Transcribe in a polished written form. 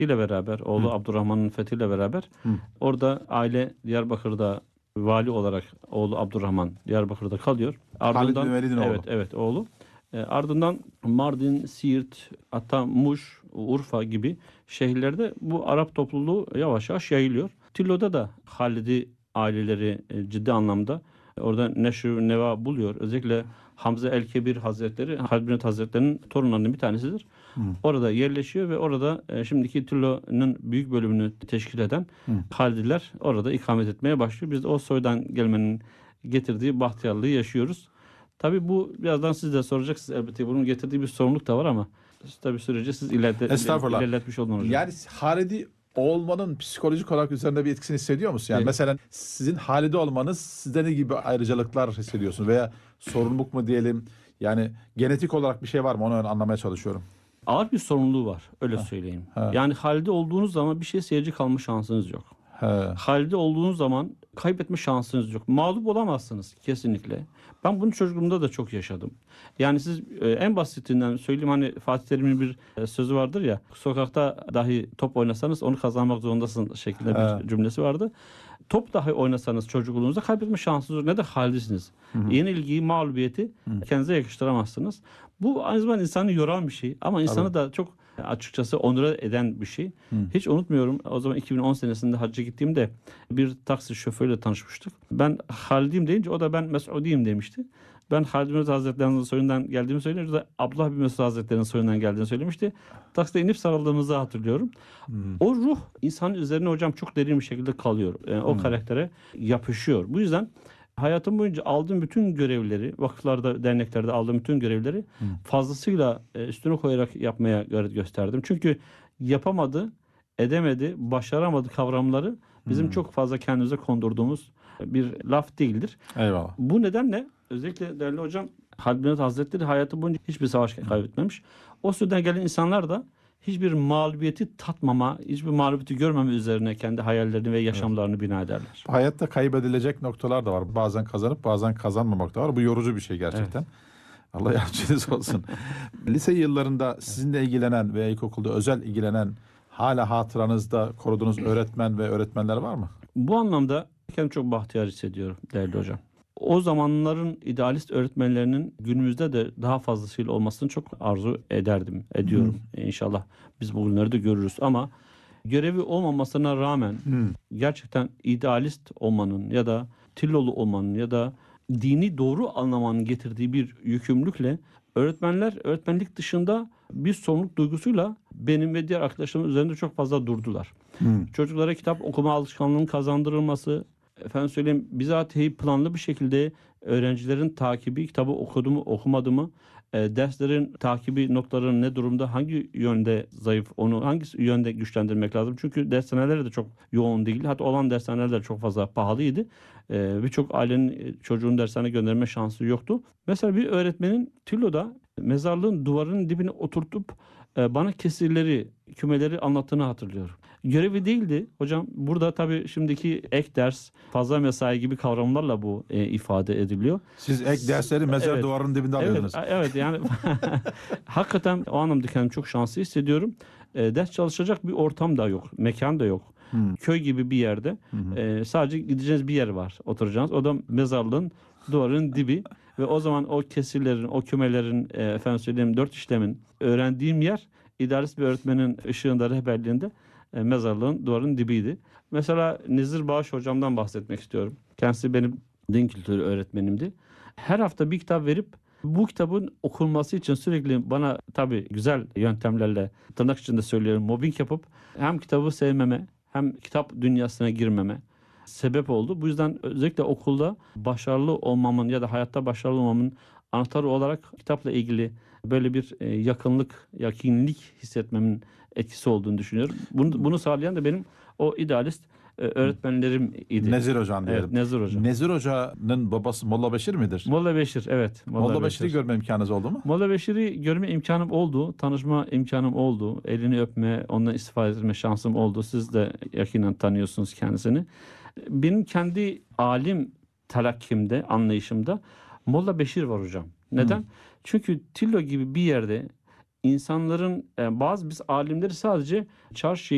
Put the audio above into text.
ile beraber, oğlu Abdurrahman'ın fethiyle beraber orada aile Diyarbakır'da vali olarak oğlu Abdurrahman Diyarbakır'da kalıyor. Halid bin Velid'in oğlu. Evet oğlu. Ardından Mardin, Siirt, hatta Muş, Urfa gibi şehirlerde bu Arap topluluğu yavaş yavaş yayılıyor. Tillo'da da Halidi aileleri ciddi anlamda orada neşr neva buluyor. Özellikle Hamza el-Kebir Hazretleri, Halid bin Velid Hazretleri'nin torunlarının bir tanesidir. Orada yerleşiyor ve orada şimdiki Tillo'nun büyük bölümünü teşkil eden Halidiler orada ikamet etmeye başlıyor. Biz de o soydan gelmenin getirdiği bahtiyarlığı yaşıyoruz. Tabii bu birazdan siz de soracaksınız elbette. Bunun getirdiği bir sorumluluk da var ama tabii sürece siz ilerletmiş oldunuz hocam. Yani Halidi olmanın psikolojik olarak üzerinde bir etkisini hissediyor musun? Yani Evet. mesela sizin Halidi olmanız sizde ne gibi ayrıcalıklar hissediyorsunuz? Veya sorumluluk mu diyelim? Yani genetik olarak bir şey var mı? Onu anlamaya çalışıyorum. Ağır bir sorumluluğu var, öyle söyleyeyim. Yani Halide olduğunuz zaman bir şey seyirci kalma şansınız yok. Halide olduğunuz zaman kaybetme şansınız yok. Mağlup olamazsınız kesinlikle. Ben bunu çocukluğumda da çok yaşadım. Yani siz en basitinden söyleyeyim, hani Fatih Terim'in bir sözü vardır ya, sokakta dahi top oynasanız onu kazanmak zorundasın şeklinde bir cümlesi vardı. Top dahi oynasanız çocukluğunuzda kaybetme şansınız yok. Ne de halidesiniz. Yenilgiyi, mağlubiyeti kendinize yakıştıramazsınız. Bu aynı zamanda insanı yoran bir şey ama insanı da çok açıkçası onur eden bir şey. Hiç unutmuyorum, o zaman 2010 senesinde hacca gittiğimde bir taksi şoförüyle tanışmıştık. Ben Halidiyim deyince o da ben Mes'udiyim demişti. Ben Halid bin Velid Hazretleri'nin soyundan geldiğimi söyleyince de Abdullah bin Mesud Hazretleri'nin soyundan geldiğini söylemişti. Takside inip sarıldığımızı hatırlıyorum. O ruh insanın üzerine hocam çok derin bir şekilde kalıyor. Yani o karaktere yapışıyor. Bu yüzden hayatım boyunca aldığım bütün görevleri, vakıflarda, derneklerde aldığım bütün görevleri fazlasıyla üstüne koyarak yapmaya gayret gösterdim. Çünkü yapamadı, edemedi, başaramadı kavramları bizim çok fazla kendimize kondurduğumuz bir laf değildir. Eyvallah. Bu nedenle özellikle değerli hocam Halid bin Velid Hazretleri hayatı boyunca hiçbir savaş kaybetmemiş. O süreden gelen insanlar da hiçbir mağlubiyeti tatmama, hiçbir mağlubiyeti görmeme üzerine kendi hayallerini ve yaşamlarını bina ederler. Hayatta kaybedilecek noktalar da var. Bazen kazanıp bazen kazanmamak da var. Bu yorucu bir şey gerçekten. Allah yardımcınız olsun. Lise yıllarında sizinle ilgilenen veya ilkokulda özel ilgilenen, hala hatıranızda koruduğunuz öğretmen ve öğretmenler var mı? Bu anlamda kendimi çok bahtiyar hissediyorum değerli hocam. O zamanların idealist öğretmenlerinin günümüzde de daha fazlasıyla olmasını çok arzu ediyorum. İnşallah biz bugünleri de görürüz ama görevi olmamasına rağmen gerçekten idealist olmanın ya da Tillolu olmanın ya da dini doğru anlamanın getirdiği bir yükümlülükle öğretmenler öğretmenlik dışında bir sorumluluk duygusuyla benim ve diğer arkadaşlarımın üzerinde çok fazla durdular. Çocuklara kitap okuma alışkanlığının kazandırılması, efendim söyleyeyim, bizatihi planlı bir şekilde öğrencilerin takibi, kitabı okudu mu okumadı mı, derslerin takibi, notların ne durumda, hangi yönde zayıf, onu hangi yönde güçlendirmek lazım. Çünkü dershaneler de çok yoğun değil. Hatta olan dershaneler de çok fazla pahalıydı. Birçok ailenin çocuğun dershaneye gönderme şansı yoktu. Mesela bir öğretmenin Tillo'da mezarlığın duvarının dibine oturtup bana kesirleri, kümeleri anlattığını hatırlıyorum. Görevi değildi hocam. Burada tabii şimdiki ek ders, fazla mesai gibi kavramlarla bu ifade ediliyor. Siz ek dersleri mezar duvarının dibinde alıyordunuz. Evet yani hakikaten o anlamda kendimi çok şanslı hissediyorum. Ders çalışacak bir ortam da yok, mekan da yok. Köy gibi bir yerde sadece gideceğiniz bir yer var, oturacağınız. O da mezarlığın duvarının dibi ve o zaman o kesirlerin, o kümelerin, efendim söyleyeyim, 4 işlemin öğrendiğim yer idealist bir öğretmenin ışığında, rehberliğinde mezarlığın duvarının dibiydi. Mesela Nezir Bağış hocamdan bahsetmek istiyorum. Kendisi benim din kültürü öğretmenimdi. Her hafta bir kitap verip bu kitabın okunması için sürekli bana tabii güzel yöntemlerle, tırnak içinde söylüyorum, mobbing yapıp hem kitabı sevmeme hem kitap dünyasına girmeme sebep oldu. Bu yüzden özellikle okulda başarılı olmamın ya da hayatta başarılı olmamın anahtarı olarak kitapla ilgili böyle bir yakınlık hissetmemin etkisi olduğunu düşünüyorum. Bunu sağlayan da benim o idealist öğretmenlerim idi. Nezir Hocam diyelim. Evet, Nezir Hoca. Nezir Hoca'nın babası Molla Beşir midir? Molla Beşir, evet. Molla Beşir'i görme imkanınız oldu mu? Molla Beşir'i görme imkanım oldu. Tanışma imkanım oldu. Elini öpme, ondan istifade etme şansım oldu. Siz de yakinen tanıyorsunuz kendisini. Benim kendi alim telakkimde, anlayışımda Molla Beşir var hocam. Neden? Çünkü Tillo gibi bir yerde insanların biz alimleri sadece çarşı